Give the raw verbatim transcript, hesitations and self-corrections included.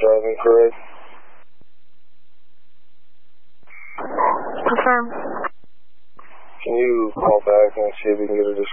driving correct? Confirm. Can you call back and see if we can get a